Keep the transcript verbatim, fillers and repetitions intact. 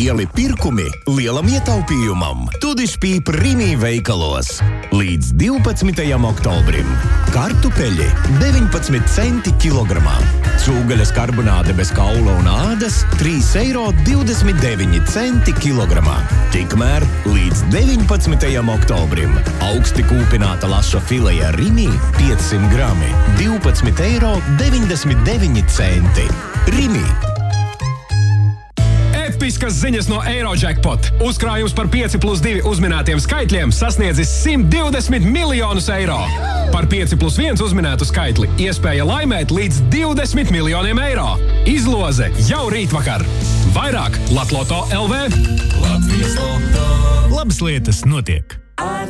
Lieli pirkumi lielam ietaupījumam. Tudišpīp Rimi veikalos. Līdz divpadsmitajam oktobrim. Kartupeļi deviņpadsmit centi kilogramā. Cūgaļas karbonāde bez kaula un ādas trīs eiro divdesmit deviņi centi kilogramā. Tikmēr līdz deviņpadsmitajam oktobrim. Augsti kūpināta laša fileja Rimi piecsimt grami. divpadsmit eiro deviņdesmit deviņi centi. Rimi. Episkas ziņas no Eurojackpot. Uzkrājums par pieci plus divi uzminētiem skaitļiem sasniedzis simt divdesmit miljonus eiro. Par pieci plus viens uzminētu skaitli iespēja laimēt līdz divdesmit miljoniem eiro. Izloze jau rītvakar. Vairāk Latloto L V. Latvijas Loto. Labas lietas notiek. Ar